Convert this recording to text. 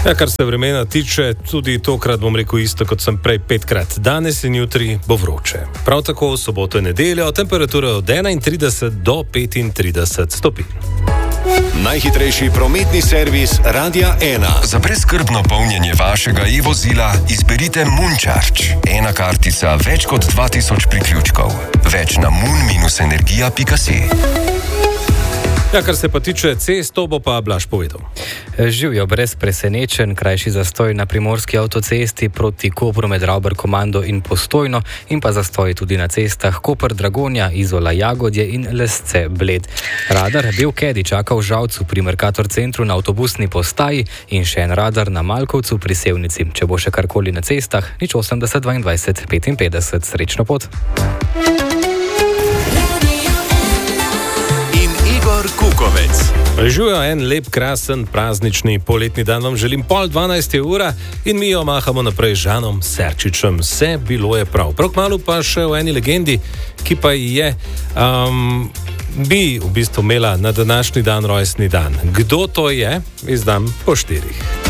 Ja, kar se vremena tiče, tudi tokrat bom rekel isto, kot sem prej 5krat. Danes in jutri bo vroče. Prav tako v soboto in nedeljo temperatura od 31 do 35 stopinj. Najhitrejši prometni servis Radia 1. Za brezskrbno polnjenje vašega e-vozila izberite Moon-Charge. Ena kartica, več kot 2000 priključkov. Več na moon-energija.si. Ja, kar se pa tiče cest, to bo pa Blaž povedal. Živijo brez presenečenj, krajši zastoj na primorski avtocesti proti Kopru med Ravbar-Komando in Postojno in pa zastoj tudi na cestah Koper-Dragonja, Izola-Jagodje in Lesce-Bled. Radar Bel-Kedi čaka v Žalcu pri Mercator centru na avtobusni postaji in še en radar na Malkovcu pri Sevnici. Če bo še karkoli na cestah, 080 22 55. Srečno pot. Kukovec. Živijo en lep, krasen, praznični poletni dan. Vam želim 11:30 in mi jo mahamo naprej z Žanom Serčičem. Vse bilo je prav. Prav kmalu pa še v eni legendi, ki pa je bi v bistvu imela na današnji dan rojstni dan. Kdo to je? Izdam po 4.